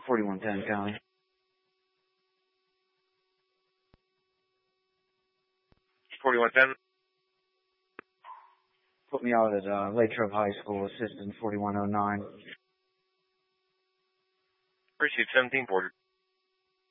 4110 County. 4110. Put me out at Latrobe High School, assistant 4109. Received 17 Porter.